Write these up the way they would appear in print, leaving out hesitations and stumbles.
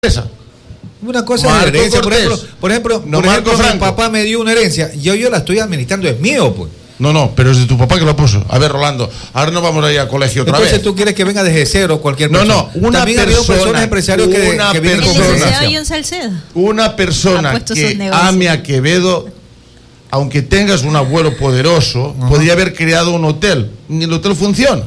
esa. Una cosa es herencia, por ejemplo, mi papá me dio una herencia, yo la estoy administrando, es mío, pues. No, pero es de tu papá que lo puso. A ver, Rolando, ahora no vamos a ir al colegio otra vez. Entonces tú quieres que venga desde cero cualquier persona. No, una también persona, personas empresarios que vienen con una persona que ame a Quevedo, aunque tengas un abuelo poderoso, podría haber creado un hotel. Ni el hotel funciona.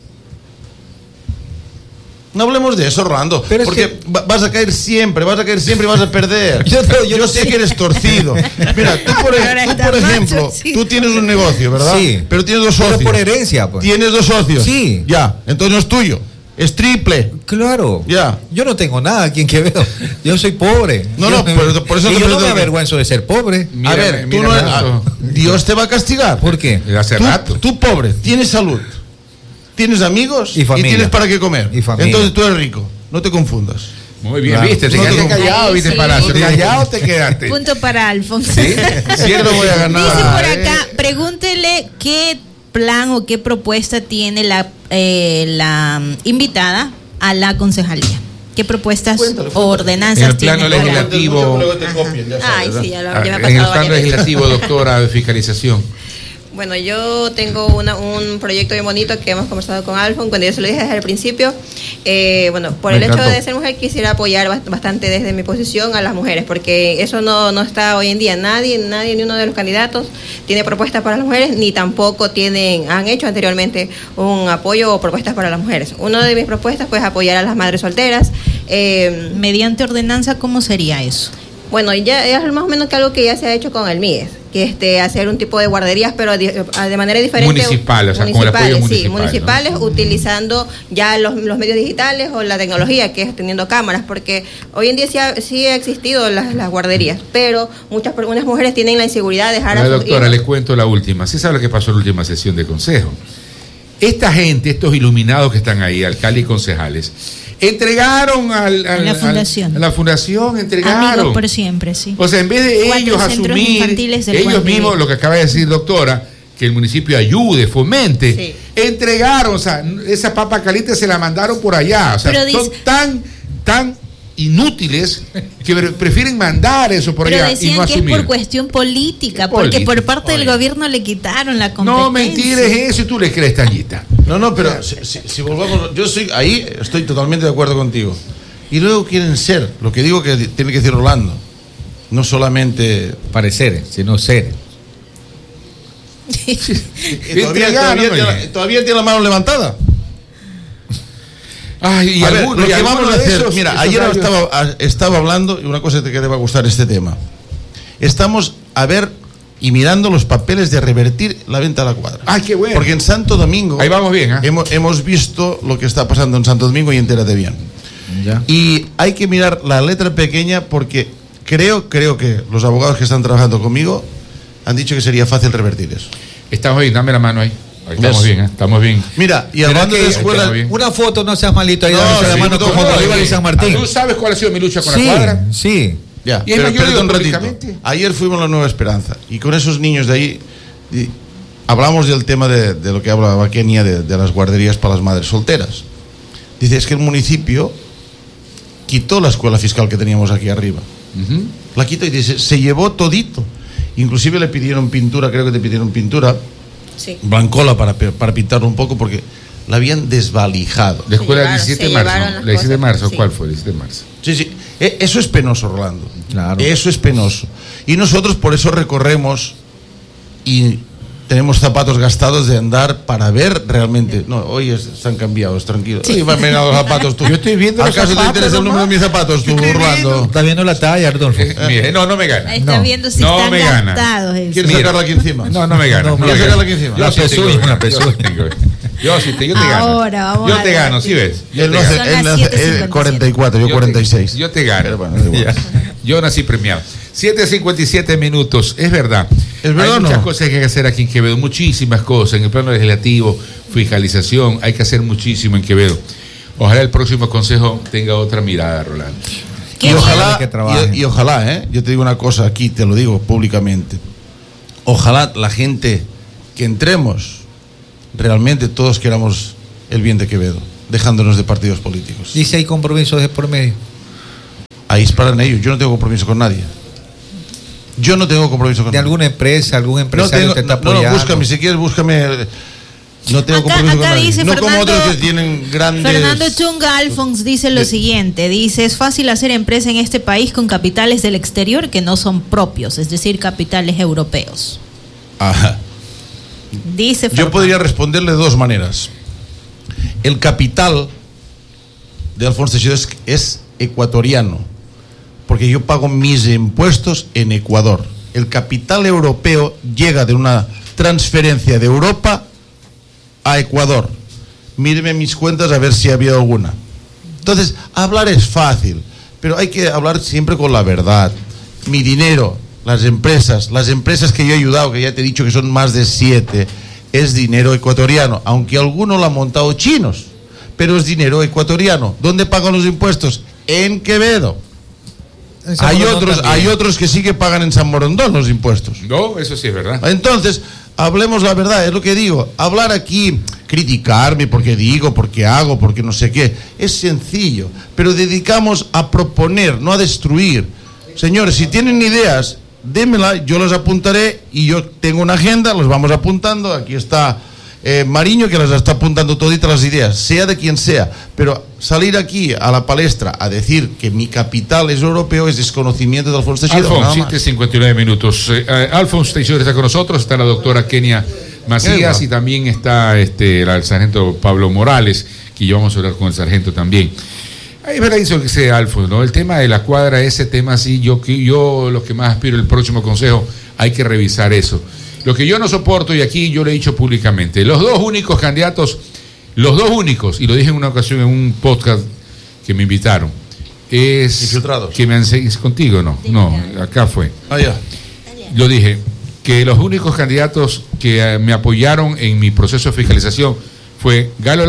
No hablemos de eso, Rolando, pero porque vas a caer siempre y vas a perder. Yo sé que eres torcido. Mira, tú por ejemplo, tú tienes un negocio, ¿verdad? Sí. Pero tienes dos socios. Pero por herencia, pues. ¿Tienes dos socios? Sí. Ya, entonces no es tuyo. Es triple. Claro. Ya. Yo no tengo nada aquí en Quevedo. Yo soy pobre. Pero por eso yo no me avergüenzo de ser pobre. A ver, Dios te va a castigar. ¿Por qué? Hace rato. Tú pobre, tienes salud, tienes amigos y tienes para qué comer. Y familia. Entonces tú eres rico. No te confundas. Muy bien, claro. Viste, te quedaste callado, viste, Palacio. Callado te quedaste. Punto para Alfonso. Sí, no voy a ganar. Dice por acá, pregúntele qué plan o qué propuesta tiene la invitada a la concejalía. ¿Qué propuestas o ordenanzas tiene? En el plano legislativo. En el plano legislativo, doctora, de fiscalización. Bueno, yo tengo un proyecto bien bonito que hemos conversado con Alfon, cuando yo se lo dije desde el principio. Por el hecho de ser mujer, quisiera apoyar bastante desde mi posición a las mujeres, porque eso no está hoy en día. Nadie, ni uno de los candidatos tiene propuestas para las mujeres, ni tampoco han hecho anteriormente un apoyo o propuestas para las mujeres. Una de mis propuestas, pues, apoyar a las madres solteras. Mediante ordenanza, ¿cómo sería eso? Bueno, ya es más o menos que algo que ya se ha hecho con el MIES, que hacer un tipo de guarderías, pero de manera diferente. Municipales, o sea, con el apoyo municipal. Sí, municipales, ¿no? Utilizando ya los medios digitales o la tecnología, que es teniendo cámaras, porque hoy en día sí ha existido las guarderías, pero unas mujeres tienen la inseguridad de dejar a sus doctora, hijos. le cuento la última. ¿Sí sabe lo que pasó en la última sesión de consejo? Esta gente, estos iluminados que están ahí, alcaldes y concejales, entregaron a la fundación, entregaron. Amigos por siempre, sí. O sea, en vez de ellos asumir, ellos mismos, lo que acaba de decir doctora, que el municipio ayude, fomente, sí. Entregaron, o sea, esa papa caliente se la mandaron por allá, o sea, son tan inútiles que prefieren mandar eso por allá y no asumir. Pero decían que es por cuestión política, porque por parte del gobierno le quitaron la competencia. No, mentira es eso, y tú le crees, Tallita. No, pero si volvamos, yo estoy totalmente de acuerdo contigo. Y luego quieren ser, lo que digo que tiene que decir Rolando, no solamente parecer, sino ser. Todavía tiene la mano levantada. Ay, a ver, lo que vamos a hacer, mira, ayer estaba hablando, y una cosa que te va a gustar este tema. Estamos a ver y mirando los papeles de revertir la venta a la cuadra. ¡Ay, qué bueno! Porque en Santo Domingo... Ahí vamos bien, ¿eh? Hemos visto lo que está pasando en Santo Domingo y entérate bien. Ya. Y hay que mirar la letra pequeña porque creo que los abogados que están trabajando conmigo han dicho que sería fácil revertir eso. Estamos ahí, dame la mano ahí. Ahí estamos bien, estamos bien. Mira, y hablando de escuela, una foto, no seas malito ahí, la mano como Bolívar y San Martín. ¿Tú sabes cuál ha sido mi lucha con la cuadra? Sí. Ya, y pero un ratito. Ayer fuimos a la Nueva Esperanza y con esos niños de ahí hablamos del tema de lo que hablaba Kenia de las guarderías para las madres solteras. Dice, es que el municipio quitó la escuela fiscal que teníamos aquí arriba. La quitó y dice, se llevó todito. Inclusive le pidieron pintura, creo que te pidieron pintura. Sí. Blancola para pintarlo un poco porque la habían desvalijado. La escuela del 17 de marzo. ¿La 17 de marzo? Sí. ¿Cuál fue el 17 de marzo? Sí. Eso es penoso, Rolando. Claro. Eso es penoso. Y nosotros por eso recorremos y tenemos zapatos gastados de andar para ver realmente. No, hoy se han cambiado, tranquilo. Sí. Hoy me han venido los zapatos tú. Yo estoy viendo los zapatos. ¿Acaso te interesa el número de mis zapatos tú, Rolando? Estás viendo la talla, Rodolfo. No me gana. Está viendo si están gastados. ¿Quieres sacarla aquí encima? No me gana. ¿Quieres sacarla aquí encima? Una pezuña. Yo te gano. Ahora, vamos yo te gano, ¿sí ves? Él 44, yo 46. Yo te gano. Bueno, yo nací premiado. 7:57 minutos, es verdad. ¿Es verdad? Hay muchas cosas que hay que hacer aquí en Quevedo, muchísimas cosas en el plano legislativo, fiscalización, hay que hacer muchísimo en Quevedo. Ojalá el próximo consejo tenga otra mirada, Rolando. Y ojalá, yo te digo una cosa aquí, te lo digo públicamente. Ojalá la gente que entremos realmente todos queramos el bien de Quevedo, dejándonos de partidos políticos. Y si hay compromisos de por medio. ahí esperan ellos. Yo no tengo compromiso con nadie. ¿De alguna empresa, algún empresario te está apoyando? No, búscame, si quieres, búscame. No tengo compromiso con nadie. Dice no Fernando, como otros que tienen grandes... Fernando Chunga Alfons dice lo siguiente, dice, es fácil hacer empresa en este país con capitales del exterior que no son propios, es decir, capitales europeos. Ajá. Dice Fernando. Yo podría responderle de dos maneras. El capital de Alfonso Teixidó es ecuatoriano, porque yo pago mis impuestos en Ecuador. El capital europeo llega de una transferencia de Europa a Ecuador. Míreme mis cuentas a ver si había alguna. Entonces, hablar es fácil, pero hay que hablar siempre con la verdad. Mi dinero, las empresas que yo he ayudado, que ya te he dicho que son más de 7, es dinero ecuatoriano, aunque alguno lo han montado chinos, pero es dinero ecuatoriano. ¿Dónde pagan los impuestos? En Quevedo. Hay otros que sí que pagan en San Morondón los impuestos. No, eso sí es verdad. Entonces, hablemos la verdad, es lo que digo. Hablar aquí, criticarme porque digo, porque hago, porque no sé qué, es sencillo, pero dedicamos a proponer, no a destruir. Señores, si tienen ideas, démela, yo las apuntaré y yo tengo una agenda, las vamos apuntando. Aquí está Mariño, que las está apuntando toditas las ideas, sea de quien sea, pero salir aquí a la palestra a decir que mi capital es europeo es desconocimiento de Alfonso Teixidó. Alfonso, 7:59 minutos. Alfonso Teixidó está con nosotros, está la doctora Kenia Macías y también está el sargento Pablo Morales, que yo vamos a hablar con el sargento también. Es verdad eso que dice Alfonso, ¿no? El tema de la cuadra, ese tema sí, yo lo que más aspiro el próximo consejo, hay que revisar eso. Lo que yo no soporto, y aquí yo lo he dicho públicamente, los dos únicos candidatos, y lo dije en una ocasión en un podcast que me invitaron, es Infiltrados. Que me han seguido contigo, no, acá fue. Ya. Lo dije, que los únicos candidatos que me apoyaron en mi proceso de fiscalización fue Galo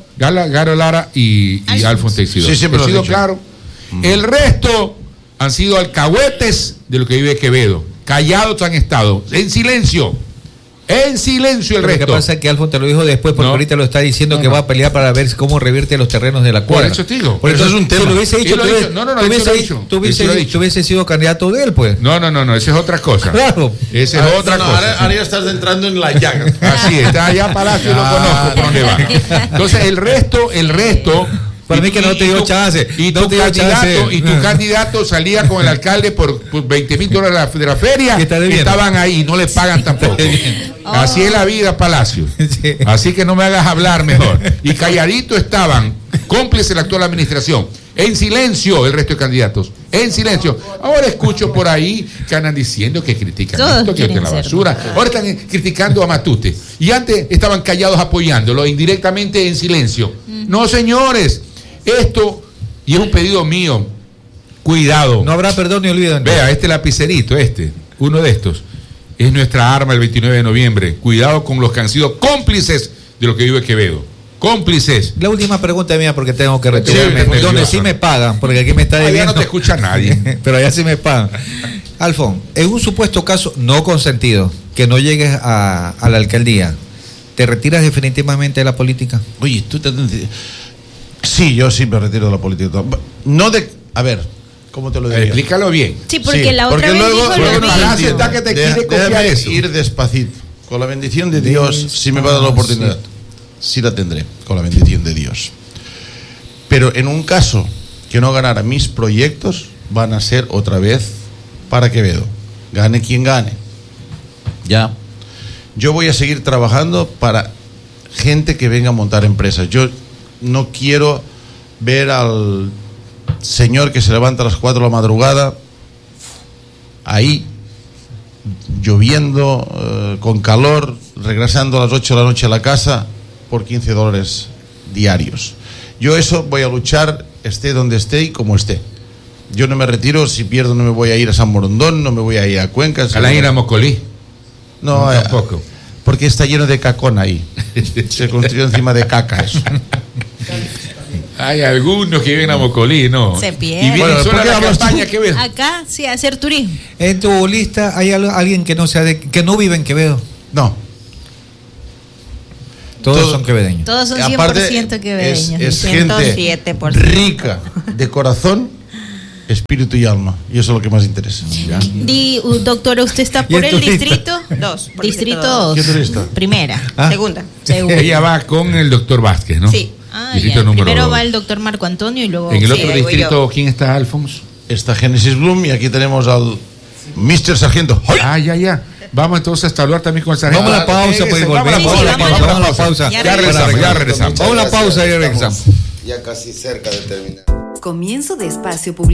Lara y Alfonso Teixidó. Sí, siempre lo he dicho. Claro. El resto han sido alcahuetes de lo que vive Quevedo. Callados han estado, en silencio el resto. Lo que pasa es que Alfonso te lo dijo después, porque ahorita lo está diciendo que va a pelear para ver cómo revierte los terrenos de la cuadra. Por eso te digo. Por eso es un tema. Si lo hubiese dicho, tú hubiese sido candidato de él, pues. No, esa es otra cosa. Claro. Esa es otra cosa. Ahora ya estás entrando en la llaga. Así está, allá Palacio lo conozco por dónde va. Entonces el resto para mí que no te dio chance. Y tu candidato salía con el alcalde por $20,000 de la feria, que estaban ahí y no le pagan tampoco. Así es la vida, Palacio. Sí. Así que no me hagas hablar mejor. Y calladito estaban, cómplices de la actual administración. En silencio el resto de candidatos. En silencio. Ahora escucho por ahí que andan diciendo que critican esto, que es la basura. Ahora están criticando a Matute. Y antes estaban callados apoyándolo, indirectamente en silencio. No, señores. Esto, y es un pedido mío, cuidado. No habrá perdón ni olvido. Vea, este lapicerito, uno de estos, es nuestra arma el 29 de noviembre. Cuidado con los que han sido cómplices de lo que vive Quevedo. Cómplices. La última pregunta mía, porque tengo que retirarme. Donde sí me pagan, porque aquí me está debiendo. Allá no te escucha nadie. Pero allá sí me pagan. Alfon, en un supuesto caso no consentido, que no llegues a la alcaldía, ¿te retiras definitivamente de la política? Oye, tú te... Sí, yo sí me retiro de la política. A ver, ¿cómo te lo diría? Explícalo bien. Sí, porque la otra vez dijo que te quiere copiar eso. Ir despacito. Con la bendición de Dios, si me va a dar la oportunidad, sí la tendré, con la bendición de Dios. Pero en un caso que no ganara mis proyectos, van a ser otra vez para Quevedo. Gane quien gane. Ya. Yo voy a seguir trabajando para gente que venga a montar empresas. Yo no quiero ver al señor que se levanta a las 4 de la madrugada ahí lloviendo, con calor, regresando a las 8 de la noche a la casa por $15 diarios. Yo eso voy a luchar, esté donde esté y como esté. Yo no me retiro, si pierdo no me voy a ir a San Morondón, no me voy a ir a Cuenca. ¿A la ir a Mocolí? No, tampoco. Porque está lleno de cacón ahí. Se construyó encima de caca eso. Hay algunos que viven a Mocolí, ¿no? Se pierden. Y vienen solo a la campaña, ¿qué ves? Acá, sí, a hacer turismo. ¿En tu lista hay alguien que no sea que no vive en Quevedo? No. Todos son quevedeños. Todos son 100% quevedeños. Es gente rica de corazón espíritu y alma. Y eso es lo que más interesa. Doctora, ¿usted está por el distrito? 2. Distrito 2. ¿Qué turista? Primera. Segunda. Ella va con el doctor Vázquez, ¿no? Sí. Primero va el doctor Marco Antonio y luego... En el otro distrito, ¿quién está, Alfonso? Está Génesis Bloom y aquí tenemos al Mr. Sargento. Ya. Vamos entonces a hablar también con el sargento. Vamos a la pausa, pues volvemos. Vamos a la pausa. Ya regresamos. Vamos a la pausa y ya regresamos. Ya casi cerca de terminar. Comienzo de espacio publicitario.